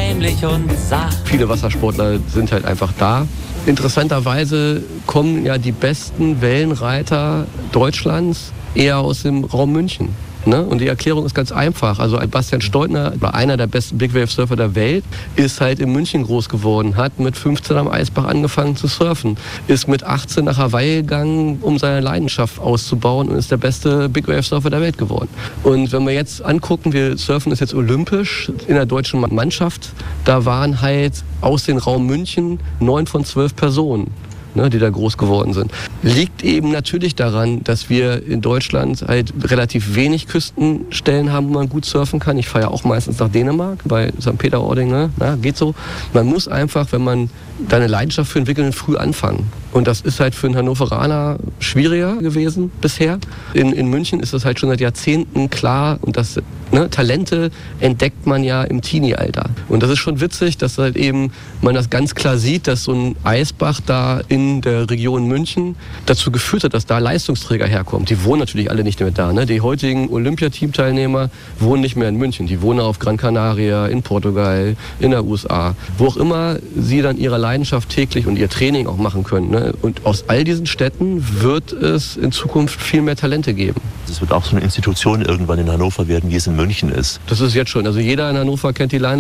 heimlich und sacht. Viele Wassersportler sind halt einfach da. Interessanterweise kommen ja die besten Wellenreiter Deutschlands eher aus dem Raum München. Ne? Und die Erklärung ist ganz einfach. Also Bastian Steutner, einer der besten Big Wave Surfer der Welt, ist halt in München groß geworden, hat mit 15 am Eisbach angefangen zu surfen, ist mit 18 nach Hawaii gegangen, um seine Leidenschaft auszubauen und ist der beste Big Wave Surfer der Welt geworden. Und wenn wir jetzt angucken, wir surfen ist jetzt olympisch in der deutschen Mannschaft, da waren halt aus dem Raum München 9 von 12 Personen, die da groß geworden sind. Liegt eben natürlich daran, dass wir in Deutschland halt relativ wenig Küstenstellen haben, wo man gut surfen kann. Ich fahre ja auch meistens nach Dänemark, bei St. Peter-Ording, ne? Ja, geht so. Man muss einfach, wenn man da eine Leidenschaft für entwickeln, früh anfangen. Und das ist halt für einen Hannoveraner schwieriger gewesen bisher. In München ist das halt schon seit Jahrzehnten klar und das Talente entdeckt man ja im Teenie-Alter. Und das ist schon witzig, dass halt eben man das ganz klar sieht, dass so ein Eisbach da in der Region München dazu geführt hat, dass da Leistungsträger herkommen. Die wohnen natürlich alle nicht mehr da. Ne? Die heutigen Olympiateam-Teilnehmer wohnen nicht mehr in München. Die wohnen auf Gran Canaria, in Portugal, in der USA. Wo auch immer sie dann ihre Leidenschaft täglich und ihr Training auch machen können. Ne? Und aus all diesen Städten wird es in Zukunft viel mehr Talente geben. Es wird auch so eine Institution irgendwann in Hannover werden, wie es in München ist. Das ist jetzt schon. Also jeder in Hannover kennt die Leine.